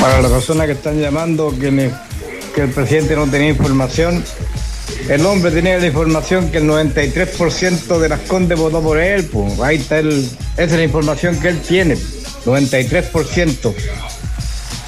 Para las personas que están llamando que el presidente no tenía información, el hombre tenía la información que el 93% de las Condes votó por él, pues. Ahí está esa es la información que él tiene, 93%.